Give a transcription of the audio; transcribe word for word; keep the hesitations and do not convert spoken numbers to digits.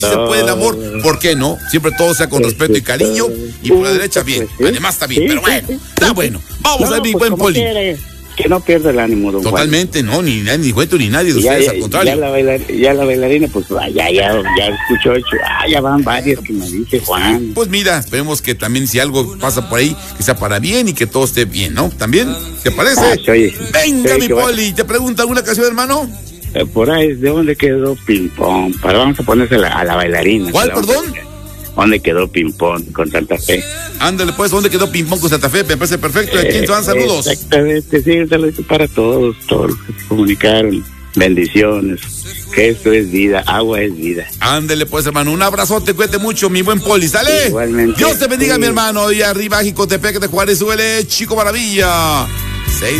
Si se puede el amor, ¿por qué no? Siempre todo sea con respeto y cariño, y por la derecha bien, además está bien, pero bueno, está bueno. Vamos a ver, mi buen Poli. Que no pierda el ánimo, don Totalmente, Juan. No, ni ni Juento ni nadie de ya, ustedes, ya, al contrario. Ya la, bailar, ya la bailarina, pues ya, ya, ya escuchó, ah, ya van varias que me dice Juan. Pues mira, esperemos que también si algo pasa por ahí, que sea para bien y que todo esté bien, ¿no? ¿También? ¿Te parece? Ah, oye, Venga, mi Poli, va. ¿te pregunta alguna canción, hermano? Eh, por ahí, ¿de dónde quedó Ping Pong? Para vamos a ponerse la, a la bailarina. ¿Cuál, perdón? ¿Dónde quedó Ping Pong con Santa Fe? Ándale, pues, ¿dónde quedó Ping Pong con Santa Fe? Me parece perfecto. ¿A quién te van saludos? Exactamente, sí, saludos para todos, todos los que se comunicaron. Bendiciones. Que esto es vida, agua es vida. Ándale, pues, hermano, un abrazote, cuídate mucho, mi buen Poli, ¿sale? Igualmente. Dios te bendiga, sí. mi hermano. Y arriba, Jicotepec de Juárez, súbele, Chico Maravilla. Seis